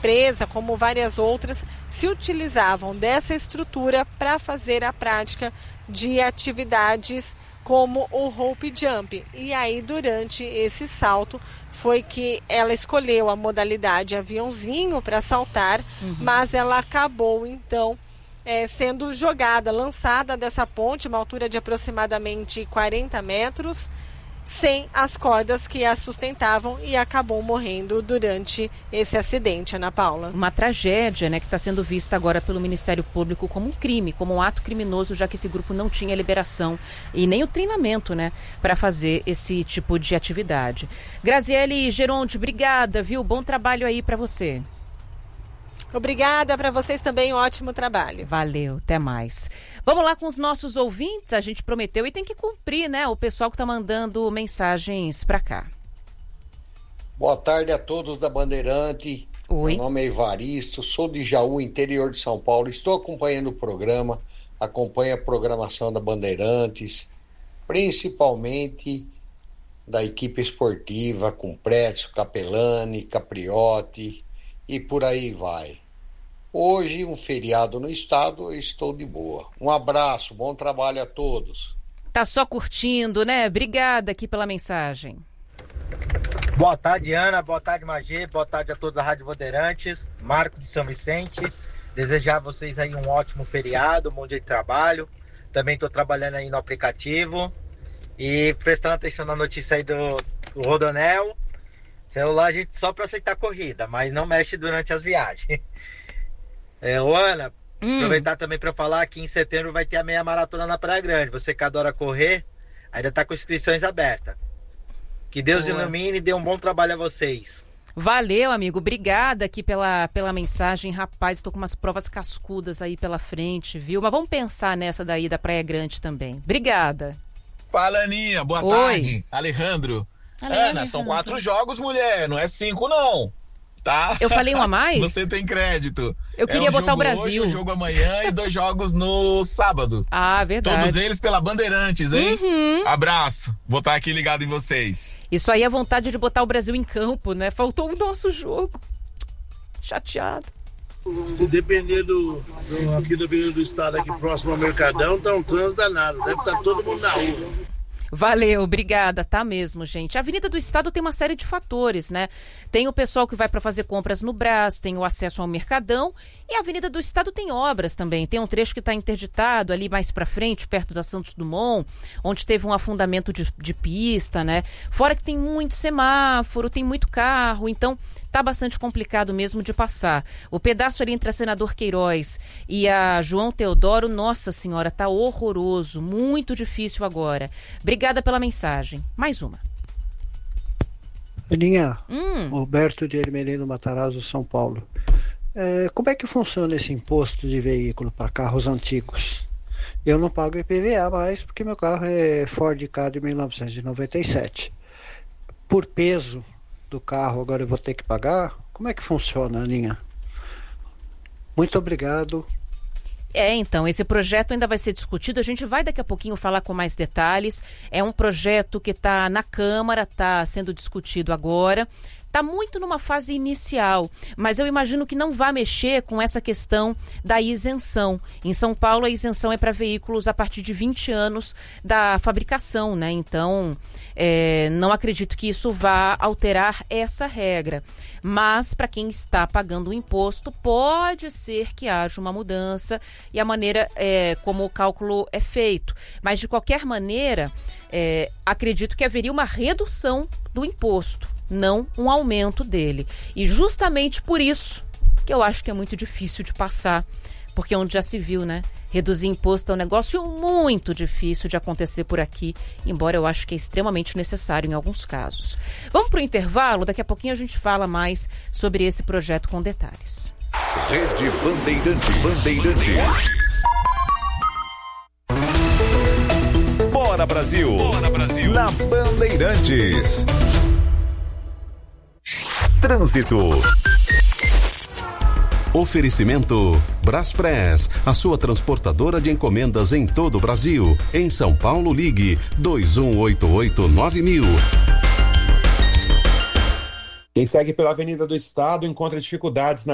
empresa, como várias outras, se utilizavam dessa estrutura para fazer a prática de atividades como o rope jump. E aí, durante esse salto, foi que ela escolheu a modalidade aviãozinho para saltar, mas ela acabou, então, sendo jogada, lançada dessa ponte, uma altura de aproximadamente 40 metros, sem as cordas que a sustentavam, e acabou morrendo durante esse acidente, Ana Paula. Uma tragédia, né, que está sendo vista agora pelo Ministério Público como um crime, como um ato criminoso, já que esse grupo não tinha liberação e nem o treinamento, né, para fazer esse tipo de atividade. Graziele Geronte, obrigada, viu? Bom trabalho aí para você. Obrigada, para vocês também, um ótimo trabalho. Valeu, até mais. Vamos lá com os nossos ouvintes, a gente prometeu e tem que cumprir, né? O pessoal que está mandando mensagens para cá. Boa tarde a todos da Bandeirante. Oi. Meu nome é Evaristo, sou de Jaú, interior de São Paulo. Estou acompanhando o programa, acompanho a programação da Bandeirantes, principalmente da equipe esportiva, com Précio, Capelani, Capriotti e por aí vai. Hoje, um feriado no estado, eu estou de boa. Um abraço, bom trabalho a todos. Tá só curtindo, né? Obrigada aqui pela mensagem. Boa tarde, Ana. Boa tarde, Magê. Boa tarde a todos da Rádio Bandeirantes. Marco de São Vicente. Desejar a vocês aí um ótimo feriado, um bom dia de trabalho. Também estou trabalhando aí no aplicativo. E prestando atenção na notícia aí do Rodonel. Celular a gente só para aceitar corrida, mas não mexe durante as viagens. Ana, aproveitar também para falar que em setembro vai ter a meia maratona na Praia Grande. Você que adora correr, ainda está com inscrições abertas. Que Deus ilumine e dê um bom trabalho a vocês. Valeu, amigo. Obrigada aqui pela mensagem. Rapaz, estou com umas provas cascudas aí pela frente, viu? Mas vamos pensar nessa daí da Praia Grande também. Obrigada. Fala, Aninha. Boa tarde. Alejandro. Ana, são 4 jogos, mulher. Não é 5, não. Tá? Eu falei um a mais? Você tem crédito. Eu queria botar o Brasil. Hoje, um jogo amanhã e 2 jogos no sábado. Ah, verdade. Todos eles pela Bandeirantes, hein? Abraço. Vou estar aqui ligado em vocês. Isso aí é vontade de botar o Brasil em campo, né? Faltou o nosso jogo. Chateado. Se depender aqui do estado, aqui próximo ao Mercadão, tá um trânsito danado. Deve estar todo mundo na rua. Valeu, obrigada, tá mesmo, gente. A Avenida do Estado tem uma série de fatores, né? Tem o pessoal que vai para fazer compras no Brás, tem o acesso ao Mercadão, e a Avenida do Estado tem obras também. Tem um trecho que está interditado ali mais para frente, perto da Santos Dumont, onde teve um afundamento de pista, né? Fora que tem muito semáforo, tem muito carro, então tá bastante complicado mesmo de passar. O pedaço ali entre a Senador Queiroz e a João Teodoro, nossa senhora, tá horroroso, muito difícil agora. Obrigada pela mensagem. Mais uma. Aninha, Roberto de Hermelino Matarazzo, São Paulo. Como é que funciona esse imposto de veículo para carros antigos? Eu não pago IPVA mais porque meu carro é Ford Ka de 1997. Por peso do carro agora eu vou ter que pagar? Como é que funciona, Aninha? Muito obrigado. Então, esse projeto ainda vai ser discutido, a gente vai daqui a pouquinho falar com mais detalhes. É um projeto que está na Câmara, está sendo discutido agora. Está muito numa fase inicial, mas eu imagino que não vai mexer com essa questão da isenção. Em São Paulo, a isenção é para veículos a partir de 20 anos da fabricação, né? Então, não acredito que isso vá alterar essa regra. Mas, para quem está pagando o imposto, pode ser que haja uma mudança e a maneira como o cálculo é feito. Mas, de qualquer maneira, acredito que haveria uma redução do imposto, não um aumento dele. E justamente por isso que eu acho que é muito difícil de passar, porque onde já se viu, né? Reduzir imposto é um negócio muito difícil de acontecer por aqui, embora eu acho que é extremamente necessário em alguns casos. Vamos para o intervalo, daqui a pouquinho a gente fala mais sobre esse projeto com detalhes. Rede Bandeirantes. Bora Brasil! Bora Brasil! Na Bandeirantes. Trânsito. Oferecimento Braspress, a sua transportadora de encomendas em todo o Brasil. Em São Paulo, ligue 2188-9000. Quem segue pela Avenida do Estado encontra dificuldades na